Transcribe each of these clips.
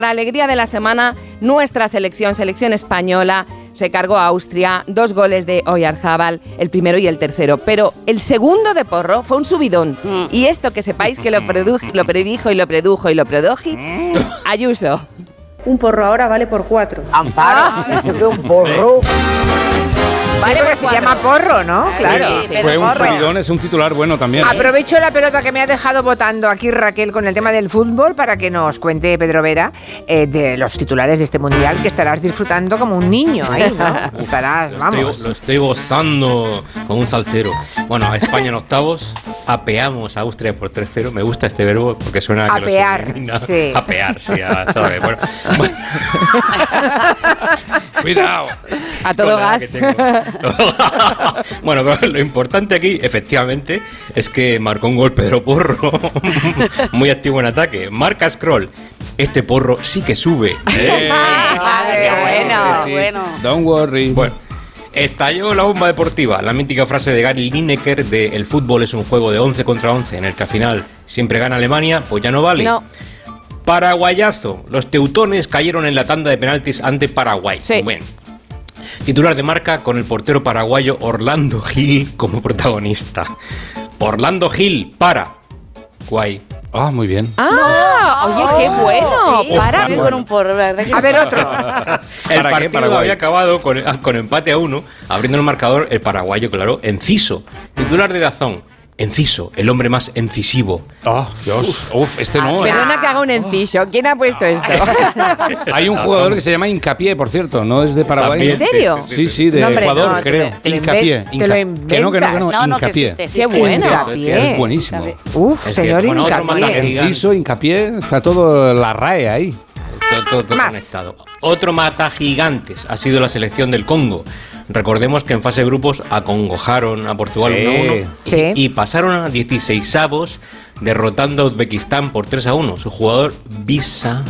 La alegría de la semana, nuestra selección española, se cargó a Austria, 2 goles de Oyarzábal, el primero y el tercero. Pero el segundo de Porro fue un subidón. Y esto que sepáis que lo predijo Ayuso. Un porro ahora vale por 4. Amparo, un porro. Vale, pues se llama porro, ¿no? Claro. Sí, fue un subidón, es un titular bueno también. Aprovecho la pelota que me ha dejado votando aquí Raquel con el tema del fútbol para que nos cuente Pedro Vera de los titulares de este mundial, que estarás disfrutando como un niño ahí, ¿no? Estarás, vamos. Lo estoy gozando como un salsero. Bueno, a España en octavos, apeamos a Austria por 3-0. Me gusta este verbo porque suena a que apear, sí. Apear, sí, ¿sabes? Bueno. Cuidado. A todo gas. Bueno, pero lo importante aquí, efectivamente, es que marcó un gol Pedro Porro, muy activo en ataque. Marca Scroll. Este Porro sí que sube. ¡Qué bueno! Don't worry. Bueno, estalló la bomba deportiva. La mítica frase de Gary Lineker de el fútbol es un juego de 11 contra 11, en el que al final siempre gana Alemania, pues ya no vale. No. Paraguayazo. Los teutones cayeron en la tanda de penaltis ante Paraguay. Sí. Bueno. Titular de Marca con el portero paraguayo Orlando Gil como protagonista. Orlando Gil, Paraguay. Ah, muy bien. Oye, qué bueno. Sí, Para. con un porro, ¿verdad? A ver, otro. El ¿Para qué partido Paraguay? había acabado con empate a 1, abriendo el marcador el paraguayo, claro, Enciso. Titular de Dazón. Enciso, el hombre más incisivo. Ah, Dios. Uf, este no. Perdona que haga un enciso. ¿Quién ha puesto esto? Hay un jugador que se llama Hincapié, por cierto, no es de Paraguay. También, ¿En serio? Sí, de No, hombre, Ecuador, no, creo. te lo Hincapié. te lo Que no, No, que Hincapié. existe. Qué bueno. Hincapié. Es buenísimo. Uf, Es señor cierto. Bueno, otro Hincapié. mata gigante. Enciso, Hincapié, está todo la RAE ahí. Todo Más. conectado. Otro mata gigantes ha sido la selección del Congo. Recordemos que en fase de grupos acongojaron a Portugal Sí. 1-1 Sí. y pasaron a 16avos derrotando a Uzbekistán por 3-1. Su jugador Luisa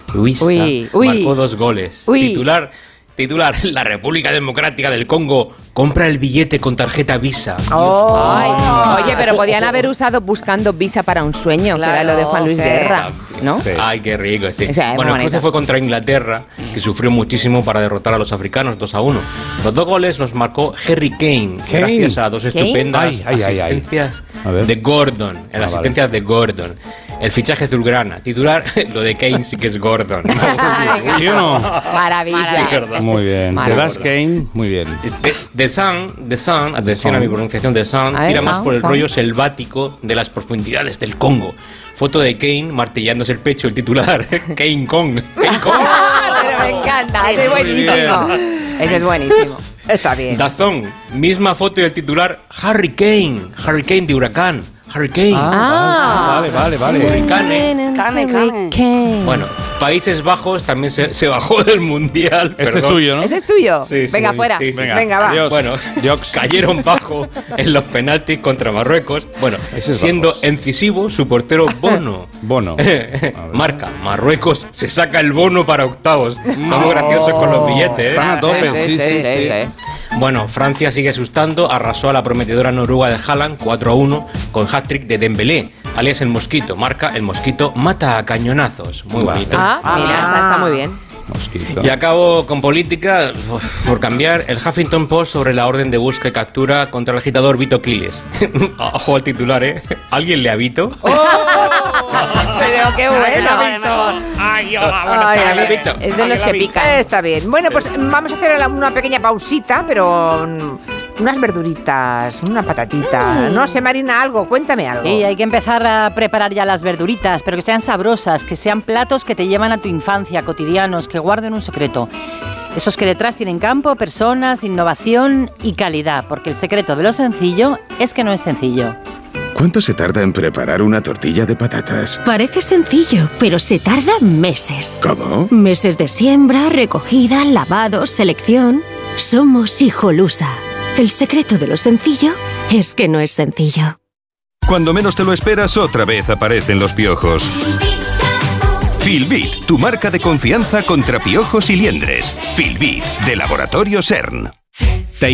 Uy. marcó 2 goles. Uy. Titular, la República Democrática del Congo compra el billete con tarjeta Visa. Ay, oye, pero podían haber usado buscando visa para un sueño, Claro, que era lo de Juan Luis sí. Guerra, ¿no? Sí. Ay, qué rico, sí. O sea, es Bueno, el bonito. cruce fue contra Inglaterra, que sufrió muchísimo para derrotar a los africanos 2-1. Los 2 goles los marcó Harry Kane, gracias a 2 estupendas Ay. asistencias A ver. de Gordon. En las asistencias de Gordon. El fichaje azulgrana. Titular, lo de Kane sí que es Gordon. ¿Sí o no? Maravilla. Sí, verdad. Muy bien. Malo. The Last Kane, muy bien. The Sun, atención a mi pronunciación, The Sun, A ver, tira más Sun, por el Sun. rollo selvático de las profundidades del Congo. Foto de Kane martillándose el pecho, el titular, Kane Kong. Kane Kong. Pero me encanta, ese es buenísimo. Ese es buenísimo. Está bien. Dazón, misma foto y el titular, Harry Kane de Huracán. Harry Kane. Vale. Hurricane. Cane. Bueno, Países Bajos también se bajó del Mundial. Este es perdón. tuyo, ¿no? ¿Ese es tuyo? Sí, sí, Venga, sí, fuera. sí, sí. Venga, va. Adiós. Bueno, Diox. cayeron bajo en los penaltis contra Marruecos. Bueno, Países siendo Bajos. incisivo su portero Bono. Bono. Marca, Marruecos se saca el bono para octavos. Estamos graciosos con los billetes, ¿eh? Están a tope, sí. Bueno, Francia sigue asustando, arrasó a la prometedora noruega de Haaland 4-1 con hat-trick de Dembélé, alias el Mosquito. Marca, el Mosquito mata a cañonazos. Muy bonito. Mira, está muy bien. Mosquito. Y acabo con política, por cambiar, el Huffington Post sobre la orden de búsqueda y captura contra el agitador Vito Quiles. Ojo al titular, ¿eh? ¿Alguien le ha Vito? Pero qué bueno. Ay, Es de los que pican. Está bien. Bueno, pues vamos a hacer una pequeña pausita, pero unas verduritas, una patatita. No sé, Marina, algo. Cuéntame algo. Sí, hay que empezar a preparar ya las verduritas, pero que sean sabrosas, que sean platos que te llevan a tu infancia, cotidianos, que guarden un secreto. Esos que detrás tienen campo, personas, innovación y calidad, porque el secreto de lo sencillo es que no es sencillo. ¿Cuánto se tarda en preparar una tortilla de patatas? Parece sencillo, pero se tarda meses. ¿Cómo? Meses de siembra, recogida, lavado, selección. Somos Hijolusa. El secreto de lo sencillo es que no es sencillo. Cuando menos te lo esperas, otra vez aparecen los piojos. Filbit, tu marca de confianza contra piojos y liendres. Filbit, de Laboratorio CERN.